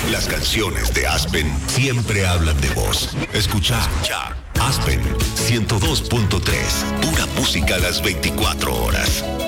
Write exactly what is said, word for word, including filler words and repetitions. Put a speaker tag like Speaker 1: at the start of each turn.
Speaker 1: Las canciones de Aspen siempre hablan de vos. Escucha, Aspen ciento dos punto tres. Pura música a las veinticuatro horas.